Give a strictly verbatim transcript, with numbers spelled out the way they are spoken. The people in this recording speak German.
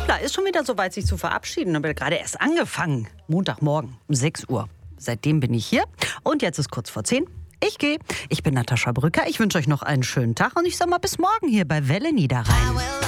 Da ist schon wieder soweit, sich zu verabschieden. Ich habe gerade erst angefangen. Montagmorgen um sechs Uhr. Seitdem bin ich hier. Und jetzt ist kurz vor zehn. Ich gehe. Ich bin Natascha Brücker. Ich wünsche euch noch einen schönen Tag. Und ich sage mal bis morgen hier bei Welle Niederrhein.